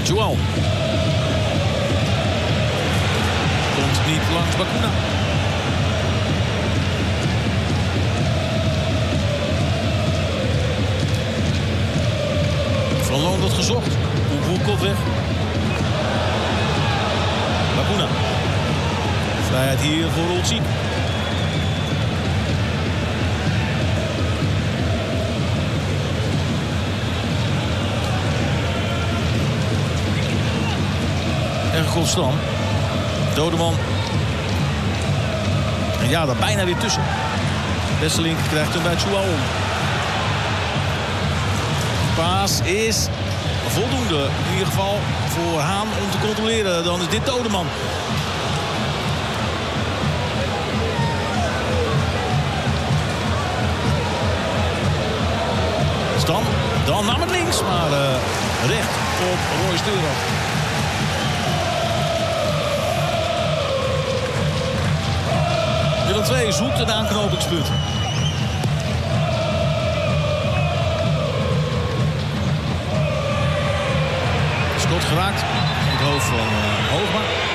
João. Komt niet langs Bacuna. Van Loon wordt gezocht. Oehoe komt weg. Bacuna. Vrijheid hier voor Olcic. Ergolstam. Dodeman. En ja, daar bijna weer tussen. Wesseling krijgt hem bij João. Paas is voldoende. In ieder geval voor Haan om te controleren. Dan is dit Dodeman. Stam. Dan naar het links. Maar recht op Roy Sturo. Willem II zoekt een aanknopingspunt. Schot geraakt op het hoofd van Hoogma.